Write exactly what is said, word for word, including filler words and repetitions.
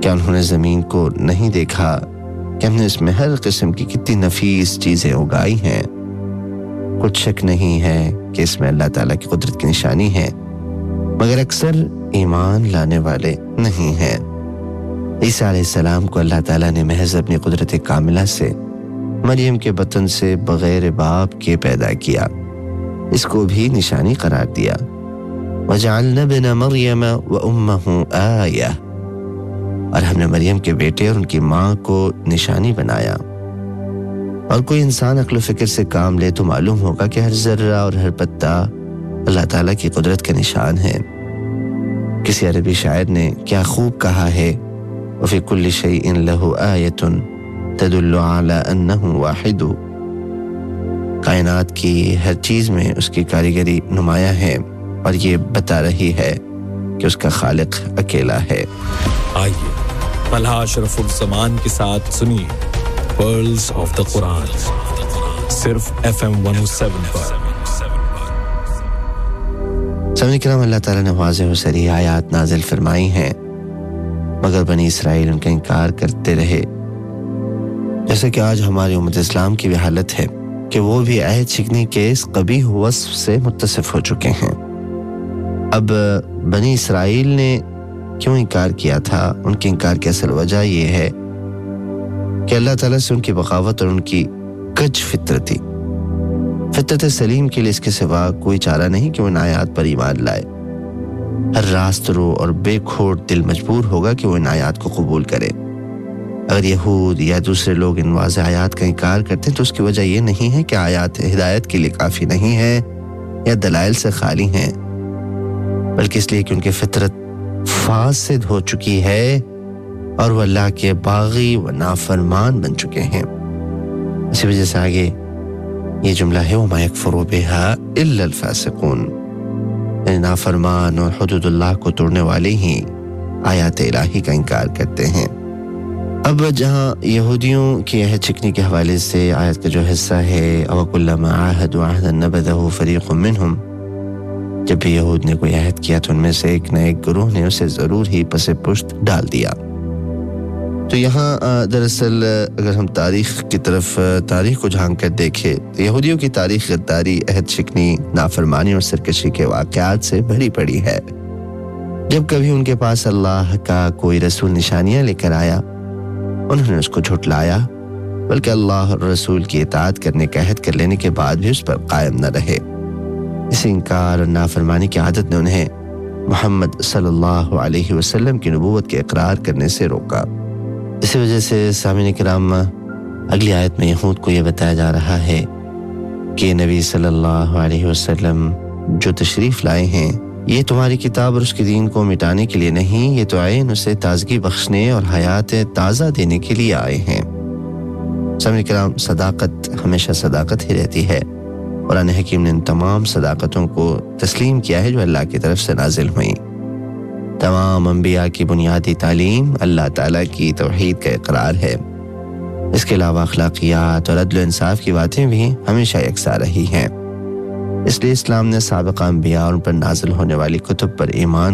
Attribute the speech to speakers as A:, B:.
A: کیا انہوں نے زمین کو نہیں دیکھا کہ ہم نے اس میں ہر قسم کی کتنی نفیس چیزیں اگائی ہیں؟ کچھ شک نہیں ہے کہ اس میں اللہ تعالیٰ کی قدرت کی نشانی ہے، مگر اکثر ایمان لانے والے نہیں ہیں۔ عیسیٰ علیہ السلام کو اللہ تعالیٰ نے محض اپنی قدرت کاملہ سے مریم کے بطن سے بغیر باپ کے پیدا کیا، اس کو بھی نشانی قرار دیا۔ وَجَعَلْنَا ابْنَ مَرْيَمَ وَأُمَّهُ آیَةً، اور ہم نے مریم کے بیٹے اور ان کی ماں کو نشانی بنایا۔ اور کوئی انسان عقل و فکر سے کام لے تو معلوم ہوگا کہ ہر ذرہ اور ہر پتا اللہ تعالیٰ کی قدرت کا نشان ہے۔ کسی عربی شاعر نے کیا خوب کہا ہے، وَفِي كُلِّ شَيْءٍ لَهُ آیَةٌ تَدُلُّ عَلَىٰ أَنَّهُ وَاحِدٌ، کائنات کی ہر چیز میں اس کی کاریگری نمایاں ہے اور یہ بتا رہی ہے کہ اس کا خالق اکیلا ہے۔
B: آئیے طلحہ اشرف الزمان کے ساتھ سنیے پرلز آف دا قرآن، صرف ایف ایم ون او سیون پر۔
A: سامعین کرام، اللہ تعالیٰ نے واضح و صریح آیات نازل فرمائی ہیں، مگر بنی اسرائیل ان کا انکار کرتے رہے۔ جیسے کہ آج ہماری امت اسلام کی بھی حالت ہے کہ وہ بھی عہد شکنی کے اس قبیح وصف سے متصف ہو چکے ہیں۔ اب بنی اسرائیل نے کیوں انکار کیا تھا؟ ان کے انکار کی اصل وجہ یہ ہے کہ اللہ تعالیٰ سے ان کی بغاوت اور ان کی کج فطرت تھی۔ فطرت سلیم کے لیے اس کے سوا کوئی چارہ نہیں کہ وہ ان آیات پر ایمان لائے۔ ہر راست رو اور بے کھوٹ دل مجبور ہوگا کہ وہ ان آیات کو قبول کرے۔ اگر یہود یا دوسرے لوگ ان واضح آیات کا انکار کرتے ہیں تو اس کی وجہ یہ نہیں ہے کہ آیات ہدایت کے لیے کافی نہیں ہے یا دلائل سے خالی ہیں، بلکہ اس لیے کہ ان کی فطرت فاسد ہو چکی ہے اور وہ اللہ کے باغی و نافرمان بن چکے ہیں۔ اسی وجہ سے آگے یہ جملہ ہے وَمَا يَكْفُرُ بِهَا إِلَّا الْفَاسِقُونَ، یعنی نافرمان اور حدود اللہ کو توڑنے والے ہی آیات الہی کا انکار کرتے ہیں۔ اب جہاں یہودیوں کی عہد شکنی کے حوالے سے آیت کا جو حصہ ہے وَكُلَّمَا عَاهَدُوا عَهْدًا نَبَذَهُ فَرِيقٌ مِّنْهُمْ، جب بھی یہود نے کوئی عہد کیا تو ان میں سے ایک نہ ایک گروہ نے اسے ضرور ہی پس پشت ڈال دیا۔ تو یہاں دراصل اگر ہم تاریخ کی طرف تاریخ کو جھانک کر دیکھیں تو یہودیوں کی تاریخ غداری، عہد شکنی، نافرمانی اور سرکشی کے واقعات سے بھری پڑی ہے۔ جب کبھی ان کے پاس اللہ کا کوئی رسول نشانیاں لے کر آیا، انہوں نے اس کو جھٹلایا، بلکہ اللہ اور رسول کی اطاعت کرنے کا عہد کر لینے کے بعد بھی اس پر قائم نہ رہے۔ اس انکار اور نافرمانی کی عادت نے انہیں محمد صلی اللہ علیہ وسلم کی نبوت کے اقرار کرنے سے روکا۔ اسی وجہ سے سامعین کرام، اگلی آیت میں یہود کو یہ بتایا جا رہا ہے کہ نبی صلی اللہ علیہ وسلم جو تشریف لائے ہیں یہ تمہاری کتاب اور اس کے دین کو مٹانے کے لیے نہیں، یہ تو عین اسے تازگی بخشنے اور حیات تازہ دینے کے لیے آئے ہیں۔ سامعین کرام، صداقت ہمیشہ صداقت ہی رہتی ہے۔ قرآن حکیم نے ان تمام صداقتوں کو تسلیم کیا ہے جو اللہ کی طرف سے نازل ہوئیں۔ تمام انبیاء کی بنیادی تعلیم اللہ تعالیٰ کی توحید کا اقرار ہے۔ اس کے علاوہ اخلاقیات اور عدل و انصاف کی باتیں بھی ہمیشہ یکساں رہی ہیں۔ اس لیے اسلام نے سابقہ انبیاء اور ان پر نازل ہونے والی کتب پر ایمان